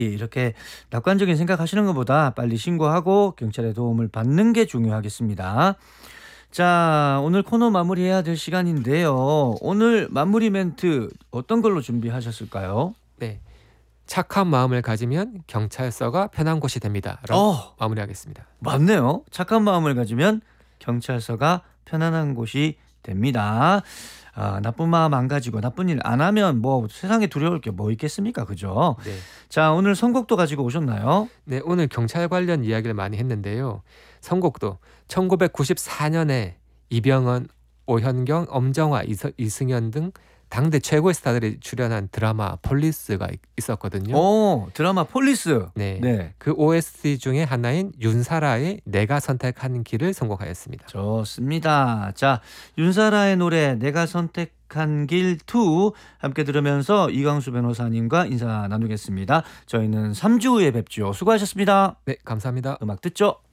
예, 이렇게 낙관적인 생각하시는 것보다 빨리 신고하고 경찰의 도움을 받는 게 중요하겠습니다. 자, 오늘 코너 마무리해야 될 시간인데요. 오늘 마무리 멘트 어떤 걸로 준비하셨을까요? 네. 착한 마음을 가지면 경찰서가 편한 곳이 됩니다. 라고 어, 마무리하겠습니다. 맞네요. 착한 마음을 가지면 경찰서가 편안한 곳이 됩니다. 나쁜 마음 안 가지고 나쁜 일 안 하면 뭐 세상에 두려울 게 뭐 있겠습니까? 그죠? 네. 자, 오늘 선곡도 가지고 오셨나요? 네, 오늘 경찰 관련 이야기를 많이 했는데요. 선곡도 1994년에 이병헌, 오현경, 엄정화, 이승연 등 당대 최고의 스타들이 출연한 드라마 폴리스가 있었거든요. 드라마 폴리스. 네. 네. 그 OST 중에 하나인 윤사라의 내가 선택한 길을 선곡하였습니다. 좋습니다. 자, 윤사라의 노래 내가 선택한 길 2 함께 들으면서 이광수 변호사님과 인사 나누겠습니다. 저희는 3주 후에 뵙죠. 수고하셨습니다. 네, 감사합니다. 음악 듣죠.